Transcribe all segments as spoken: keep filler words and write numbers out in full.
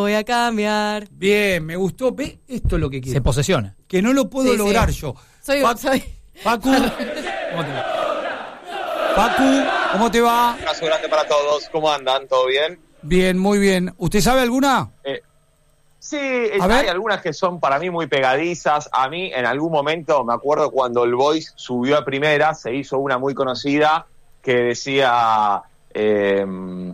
Voy a cambiar. Bien, me gustó. Ve, esto es lo que quiero. Se posesiona. Que no lo puedo Sí, lograr sí. yo. Soy, Fac- soy. Facu, ¿cómo te va? Facu, ¿cómo te va? Un abrazo grande para todos. ¿Cómo andan? ¿Todo bien? Bien, muy bien. ¿Usted sabe alguna? Eh, sí, A hay ver. algunas que son para mí muy pegadizas. A mí, en algún momento, me acuerdo cuando el Boys subió a primera, se hizo una muy conocida que decía... Eh,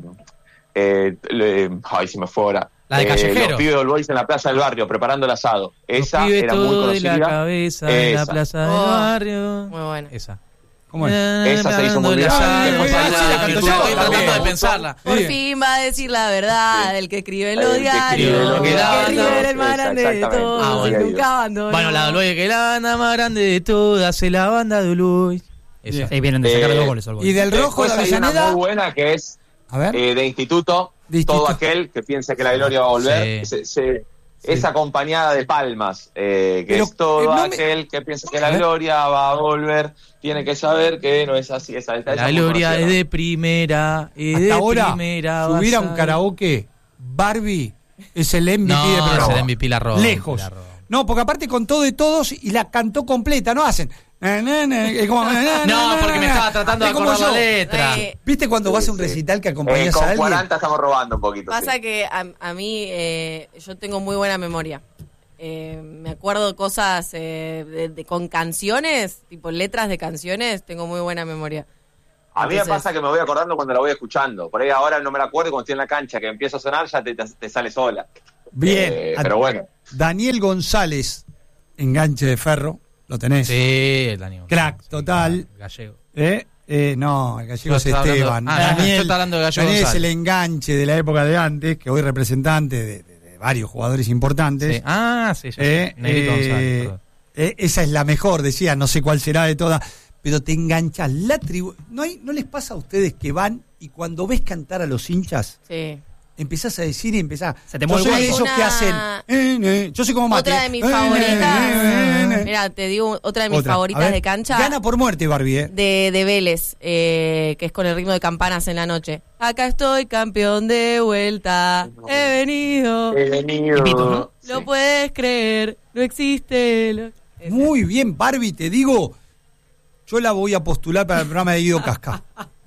eh, le- ay, se me fue ahora. La de Eh, Callejero. Los pibes del Boys en la plaza del barrio, preparando el asado. Esa Los pibes era muy todo conocida. de la cabeza de la Esa. plaza del Oh, barrio. Muy bueno. Esa. ¿Cómo es? Esa se hizo muy La viral. sal, Después la ahí sal, sí la la canto estoy yo, tratando también. de pensarla. Por Bien. fin va a decir la verdad, el que escribe en los El que escribe diarios, lo el que que da, escribe no, el más esa, grande de exactamente. todos, Ah, bueno. nunca abandonó. Bueno, la Duluy, que la banda más grande de todas es la banda de Duluy. Esa. Bien. Sí, vienen de sacar Eh, dos goles al gol. Y del rojo de Después hay una Avellaneda. muy buena que es A ver. eh, de instituto, De instituto. todo aquel que piensa que la gloria va a volver, Sí. se- se- es acompañada de palmas, eh, que Pero, es todo eh, no me- aquel que piensa que A la ver. gloria va a volver, tiene que saber que no es así. Esa, esa, esa La es muy gloria es conocida. de primera, es de Hasta ahora, primera. subir a vas un karaoke, Barbie es el M V P No, de programa. es el M V P, la rompe, Lejos. la rompe. No, porque aparte contó de todos y la cantó completa, no hacen. na, na, na, es como, na, na, No, na, porque me na. estaba tratando de Es como acordar la yo. letra. Eh, ¿Viste cuando vas a un Sí, sí. recital que Eh, acompañas con a alguien? cuarenta estamos robando un poquito. Pasa sí. que a, a mí, eh, yo tengo muy buena memoria. Eh, me acuerdo cosas eh, de- de- con canciones, tipo letras de canciones, tengo muy buena memoria. A mí me Entonces- pasa que me voy acordando cuando la voy escuchando. Por ahí ahora no me la acuerdo y cuando estoy en la cancha, que empieza a sonar, ya te, te- te sale sola. Bien. Eh, A- pero bueno. Daniel González, enganche de ferro, lo tenés. Sí, el Dani. Crack, total. Gallego. ¿Eh? Eh, no, el gallego Yo es estaba hablando- Esteban. ah, yo estaba hablando de Gallego Daniel es González. el enganche de la época de antes, que hoy representante de, de- de varios jugadores importantes. Sí. Ah, sí, ya Eh, sé. Negrito eh, González, perdón. eh, esa es la mejor, decía, no sé cuál será de todas, pero te enganchas la tribu. ¿No, hay, ¿No les pasa a ustedes que van y cuando ves cantar a los hinchas, Sí. empezás a decir y empezás? Se te yo mueve soy el de cuerpo. esos que Una- hacen. eh, eh, yo soy como Mate. Otra de mis eh, favoritas. eh, eh, eh. Mira, te digo otra de mis Otra. A favoritas ver, de cancha. Gana por muerte, Barbie, ¿eh? de, de Vélez, eh, que es con el ritmo de campanas en la noche. Acá estoy, campeón de vuelta. He venido. He venido. Y Pito, ¿no? Lo Sí. puedes creer. No existe. Lo... Ese. Muy bien, Barbie, te digo, yo la voy a postular para el programa de Guido Casca.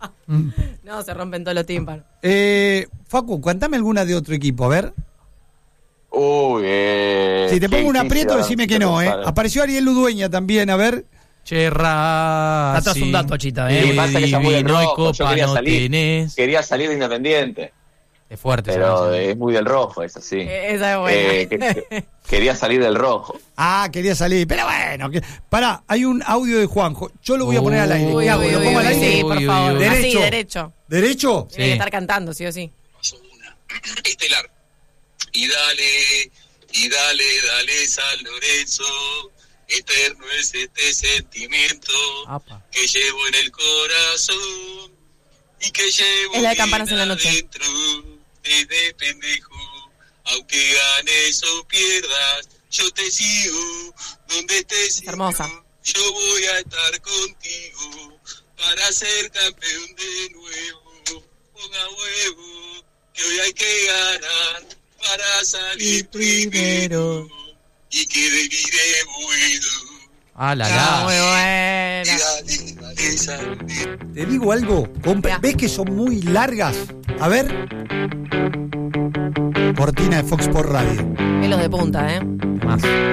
No, se rompen todos los tímpanos. Eh, Facu, cuéntame alguna de otro equipo, a ver. Uy, eh, Si te qué pongo un difícil aprieto, ahora decime que de no, ¿eh? pensar. Apareció Ariel Ludueña también, a ver. Che, Racing. Atrás un dato, Chita, Lo que ¿eh? pasa es que ya muy del Divino y rojo, yo copa quería no salir. tenés. Quería salir de Independiente, Es fuerte. pero esa es muy del rojo, es así. Eh, Esa es buena. Eh, que- que- quería salir del rojo. Ah, quería salir, pero bueno. Que... Pará, hay un audio de Juanjo. Yo lo voy a poner al aire. Uy, ¿Qué hago? uy, ¿Lo uy, pongo al uy, aire? sí, por Uy, favor. uy, uy. Así, Derecho. derecho. ¿Derecho? Tiene que estar cantando, sí o sí. Paso una. Estelar. Y dale, y dale, dale San Lorenzo. Eterno es este sentimiento Apa. que llevo en el corazón y que llevo Es la de bien Campanas en la noche. adentro, desde pendejo. Aunque ganes o pierdas, yo te sigo donde estés. Hermosa. Yo voy a estar contigo para ser campeón de nuevo. Ponga huevo, que hoy hay que ganar para salir primero y que viviré bueno. Ah, la Ah, la. muy Y buena. dale, dale, San- Te digo algo. compa- Ya. ¿Ves que son muy largas? A ver. Cortina de Fox por Radio. Pelos de punta, ¿eh? Más.